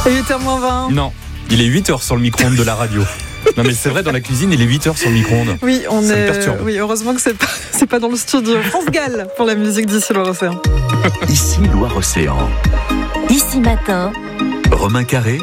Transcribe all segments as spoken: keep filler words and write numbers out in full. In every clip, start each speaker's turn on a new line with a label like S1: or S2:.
S1: huit heures moins vingt.
S2: Non, il est huit heures sur le micro-ondes de la radio. Non mais c'est vrai, dans la cuisine, il est huit heures sur le micro-ondes.
S1: Oui, on
S2: Ça
S1: est...
S2: me perturbe.
S1: oui, heureusement que c'est pas, c'est pas dans le studio. France Gall pour la musique d'ici Loire-Océan.
S3: Ici Loire-Océan.
S4: Ici Matin.
S3: Romain Carré,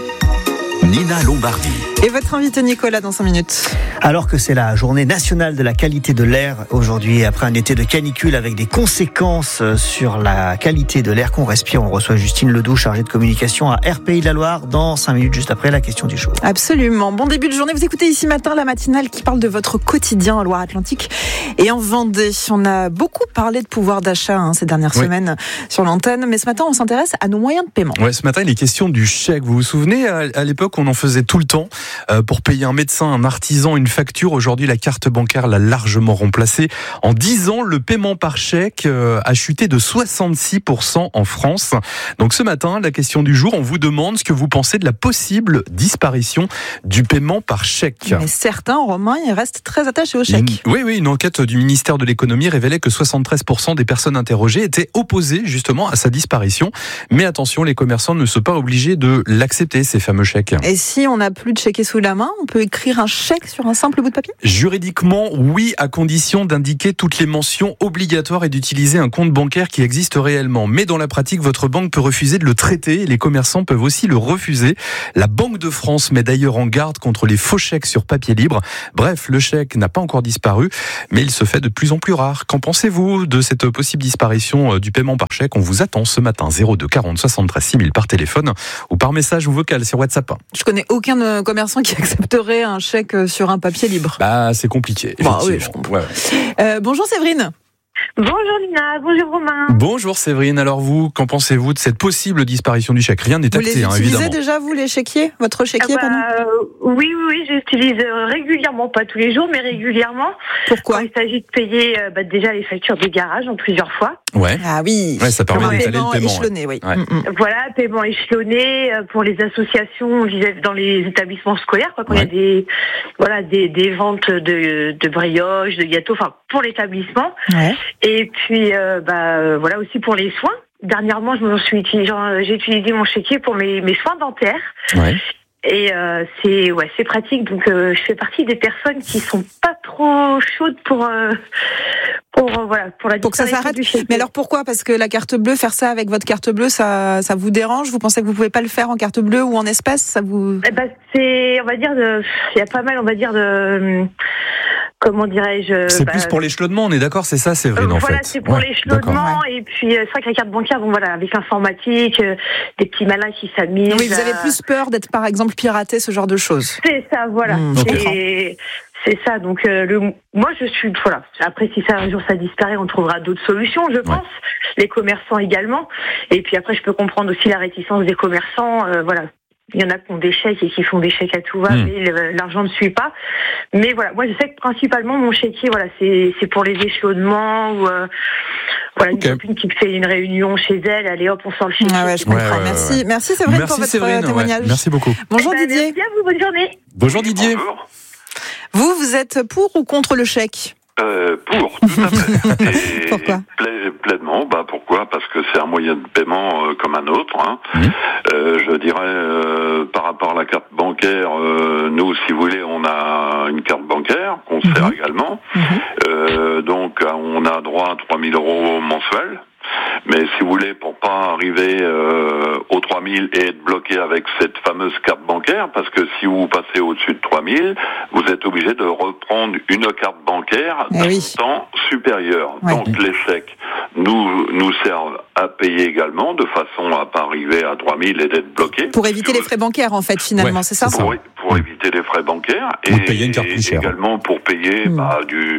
S3: Nina Lombardi.
S1: Et votre invité Nicolas dans cinq minutes.
S5: Alors que c'est la journée nationale de la qualité de l'air aujourd'hui, après un été de canicule avec des conséquences sur la qualité de l'air qu'on respire, on reçoit Justine Ledoux, chargée de communication à Air Pays de la Loire, dans cinq minutes juste après la question du jour.
S1: Absolument. Bon début de journée. Vous écoutez Ici Matin, la matinale qui parle de votre quotidien en Loire-Atlantique et en Vendée. On a beaucoup parlé de pouvoir d'achat hein, ces dernières
S2: oui.
S1: semaines sur l'antenne, mais ce matin on s'intéresse à nos moyens de paiement.
S2: Ouais, ce matin il est question du chèque. Vous vous souvenez, à, à l'époque on en faisait tout le temps euh, pour payer un médecin, un artisan, une facture. Aujourd'hui la carte bancaire l'a largement remplacée. En dix ans, le paiement par chèque euh, a chuté de soixante-six pour cent en France. Donc ce matin, la question du jour, on vous demande ce que vous pensez de la possible disparition du paiement par chèque.
S1: Mais certains, Romain, ils restent très attachés au chèque.
S2: Une, oui, oui, une enquête du ministère de l'économie révélait que soixante-treize pour cent des personnes interrogées étaient opposées justement à sa disparition. Mais attention, les commerçants ne sont pas obligés de l'accepter, ces fameux chèques.
S1: Et si on n'a plus de chéquier sous la main, on peut écrire un chèque sur un simple bout de papier ?
S2: Juridiquement, oui, à condition d'indiquer toutes les mentions obligatoires et d'utiliser un compte bancaire qui existe réellement. Mais dans la pratique, votre banque peut refuser de le traiter et les commerçants peuvent aussi le refuser. La Banque de France met d'ailleurs en garde contre les faux chèques sur papier libre. Bref, le chèque n'a pas encore disparu, mais il se fait de plus en plus rare. Qu'en pensez-vous de cette possible disparition du paiement par chèque ? On vous attend ce matin, zéro deux quarante soixante-treize six mille par téléphone ou par message ou vocal sur WhatsApp.
S1: Je connais aucun commerçant qui accepterait un chèque sur un papier libre.
S2: Bah, c'est compliqué.
S1: Bah oui, je comprends.
S2: Ouais.
S1: Euh, bonjour Séverine.
S6: Bonjour Lina, bonjour Romain.
S2: Bonjour Séverine, alors vous, qu'en pensez-vous de cette possible disparition du chèque ? Rien n'est
S1: Vous
S2: acté,
S1: les
S2: hein,
S1: utilisez
S2: évidemment.
S1: déjà, vous, les chéquiers ? Votre chéquier,
S6: Ah bah,
S1: pardon ?
S6: euh, Oui, oui, oui, j'utilise euh, régulièrement, pas tous les jours, mais régulièrement.
S1: Pourquoi ?
S6: Quand il s'agit de payer euh, bah, déjà les factures des garages en plusieurs fois.
S2: Ouais.
S1: Ah oui.
S2: Ouais, ça permet
S1: Un
S2: d'étaler
S1: paiement
S2: le paiement.
S1: échelonné, oui.
S2: Ouais.
S1: Mm-mm.
S6: Voilà, paiement échelonné euh, pour les associations vis-à-vis- dans les établissements scolaires, quoi, quand
S2: Ouais.
S6: il y a des, voilà, des, des ventes de, de brioches, de gâteaux, enfin pour l'établissement.
S1: Ouais.
S6: Et puis, euh, bah, euh, voilà aussi pour les soins. Dernièrement, je me suis utilisé, genre, j'ai utilisé mon chéquier pour mes, mes soins dentaires.
S2: Ouais.
S6: Et euh, c'est ouais, c'est pratique. Donc, euh, je fais partie des personnes qui sont pas trop chaudes pour euh, pour euh, voilà pour la
S1: Pour que ça
S6: disparition
S1: s'arrête.
S6: du chéquier.
S1: Mais alors pourquoi ? Parce que la carte bleue, faire ça avec votre carte bleue, ça, ça vous dérange ? Vous pensez que vous pouvez pas le faire en carte bleue ou en espèces ? Ça vous...
S6: Eh ben, c'est, on va dire, de, il y a pas mal, on va dire de, comment dirais-je.
S2: C'est
S6: bah,
S2: plus pour l'échelonnement, on est d'accord, c'est ça Séverine
S6: Euh,
S2: en
S6: voilà,
S2: fait.
S6: c'est pour
S2: Ouais,
S6: l'échelonnement.
S2: d'accord.
S6: Et puis, euh, c'est vrai que la carte bancaire, bon voilà, avec l'informatique, euh, des petits malins qui s'amusent.
S1: Oui, vous avez
S6: à-
S1: plus peur d'être, par exemple, piraté, ce genre de choses.
S6: C'est ça, voilà.
S1: Mmh, je
S6: c'est, c'est ça. Donc, euh, le, moi, je suis, voilà. Après, si ça un jour ça disparaît, on trouvera d'autres solutions, je pense. Les commerçants également. Et puis après, je peux comprendre aussi la réticence des commerçants. Euh, voilà. Il y en a qui ont des chèques et qui font des chèques à tout va,
S2: Mmh.
S6: mais le- l'argent ne suit pas. Mais voilà, moi je sais que principalement mon chéquier, voilà, c'est c'est pour les échelonnements ou euh, voilà,
S2: Ok.
S6: une copine qui fait une réunion chez elle, allez hop, on sort le chéquier.
S1: Ah ouais, je
S2: Ouais,
S1: comprends.
S2: ouais, ouais,
S1: merci,
S2: ouais.
S1: merci Séverine
S2: Merci
S1: pour votre
S2: Séverine, ouais.
S1: témoignage.
S2: Merci beaucoup.
S1: Bonjour
S6: Eh ben,
S1: Didier.
S6: Merci à vous, bonne journée.
S2: Bonjour Didier.
S7: Bonjour.
S1: Vous, vous êtes pour ou contre le chèque ?
S7: Euh, pour, tout à fait. Et
S1: Pourquoi
S7: ple- Pleinement. Bah pourquoi ? Parce que c'est un moyen de paiement euh, comme un autre. Hein.
S2: Mmh.
S7: Euh, je dirais euh, par rapport à la carte bancaire, euh, nous, si vous voulez, on a une carte bancaire qu'on
S1: Mmh.
S7: sert également.
S1: Mmh.
S7: Euh, donc, on a droit à trois mille euros mensuels. Mais si vous voulez, pour pas arriver euh, aux trois mille et être bloqué avec cette fameuse carte bancaire, parce que si vous passez au-dessus de trois mille, vous êtes obligé de reprendre une carte bancaire
S1: Eh
S7: d'un
S1: oui.
S7: montant supérieur.
S1: Ouais.
S7: Donc les chèques nous nous servent à payer également, de façon à pas arriver à trois mille et d'être bloqué.
S1: Pour éviter les frais bancaires, en fait, finalement,
S2: Ouais,
S1: c'est ça ?
S2: c'est ça.
S7: Pour, pour éviter les frais bancaires
S2: Ou
S7: et
S2: de payer une carte plus chère.
S7: également pour payer
S1: Mm.
S7: bah, du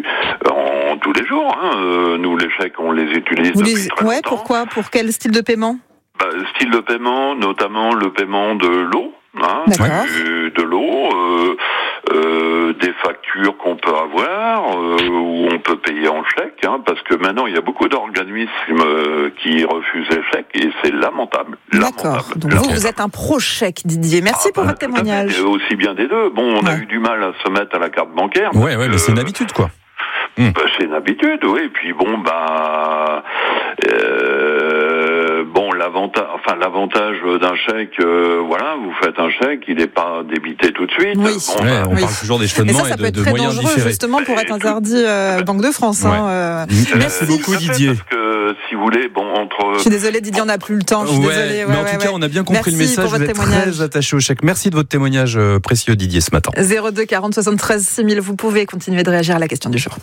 S7: en tous les jours. Hein. Euh, nous les chèques on les utilise
S1: Vous
S7: depuis
S1: les...
S7: très
S1: Ouais,
S7: longtemps.
S1: pourquoi ? Pour quel style de paiement ?
S7: Bah, style de paiement, notamment le paiement de l'eau, hein,
S1: D'accord.
S7: du- de l'eau, euh, euh, des factures qu'on peut avoir, euh, où on peut payer en chèque, hein, parce que maintenant il y a beaucoup d'organismes euh, qui refusent les chèques et c'est lamentable.
S1: D'accord.
S7: lamentable,
S1: Donc vous,
S7: lamentable.
S1: vous êtes un pro-chèque, Didier. Merci
S7: Ah,
S1: pour
S7: bah,
S1: votre
S7: tout à fait.
S1: témoignage.
S7: Et aussi bien des deux. Bon, on a
S1: Ouais.
S7: eu du mal à se mettre à la carte bancaire.
S2: Ouais, ouais, mais
S7: parce
S2: c'est une
S7: que-
S2: habitude quoi.
S7: Bah, c'est une habitude, oui. Et puis bon, bah, euh, bon, la l'avantage, enfin l'avantage d'un chèque, euh, voilà, vous faites un chèque, il n'est pas débité tout de suite.
S1: Oui.
S7: Bon,
S2: Ouais,
S7: bah,
S2: on
S1: oui.
S2: parle toujours
S1: Et
S2: d'échelonnement
S1: ça,
S2: et,
S1: ça peut
S2: de,
S1: être
S2: de
S1: très
S2: moyens
S1: dangereux
S2: différés.
S1: justement pour être
S7: Et tout-
S1: interdit euh, Banque de France.
S2: Ouais.
S1: Hein, euh.
S7: Euh,
S2: Merci beaucoup
S7: tout à fait,
S2: Didier.
S7: Parce que si vous voulez, bon entre.
S1: Je suis désolée Didier, on n'a plus le temps. Je suis
S2: Ouais,
S1: désolée.
S2: mais
S1: Ouais,
S2: en
S1: ouais,
S2: tout cas,
S1: ouais.
S2: on a bien compris
S1: Merci
S2: le message.
S1: pour votre
S2: Vous êtes
S1: témoignage.
S2: très attaché au chèque. Merci de votre témoignage euh, précieux, Didier, ce matin.
S1: zéro deux quarante soixante-treize six mille. Vous pouvez continuer de réagir à la question du jour.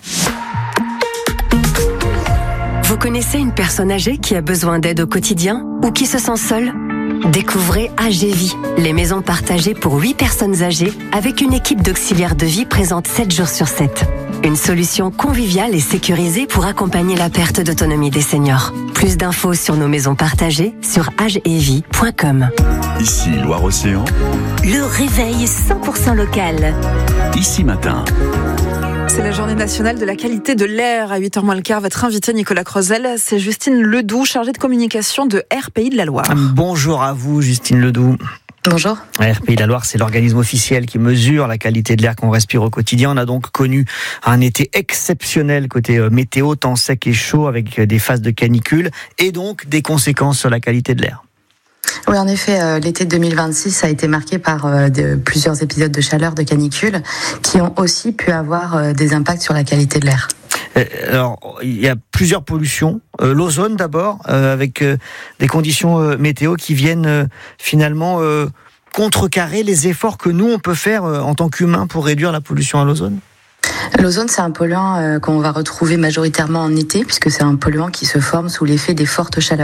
S8: Vous connaissez une personne âgée qui a besoin d'aide au quotidien ou qui se sent seule ? Découvrez Agévie, les maisons partagées pour huit personnes âgées avec une équipe d'auxiliaires de vie présente sept jours sur sept. Une solution conviviale et sécurisée pour accompagner la perte d'autonomie des seniors. Plus d'infos sur nos maisons partagées sur agevie point com.
S3: Ici Loire-Océan,
S4: Le réveil cent pour cent local.
S3: Ici Matin.
S1: C'est la journée nationale de la qualité de l'air. À huit heures moins le quart, votre invité Nicolas Crozel, c'est Justine Ledoux, chargée de communication de R P I de la Loire.
S5: Bonjour à vous, Justine Ledoux.
S9: Bonjour.
S5: R P I de la Loire, c'est l'organisme officiel qui mesure la qualité de l'air qu'on respire au quotidien. On a donc connu un été exceptionnel côté météo, temps sec et chaud avec des phases de canicule et donc des conséquences sur la qualité de l'air.
S9: Oui, en effet, euh, l'été deux mille vingt-six a été marqué par euh, de, plusieurs épisodes de chaleur, de canicule, qui ont aussi pu avoir euh, des impacts sur la qualité de l'air.
S5: Alors, il y a plusieurs pollutions. Euh, l'ozone d'abord, euh, avec euh, des conditions euh, météo qui viennent euh, finalement euh, contrecarrer les efforts que nous, on peut faire euh, en tant qu'humains pour réduire la pollution à l'ozone.
S9: L'ozone, c'est un polluant euh, qu'on va retrouver majoritairement en été, puisque c'est un polluant qui se forme sous l'effet des fortes chaleurs.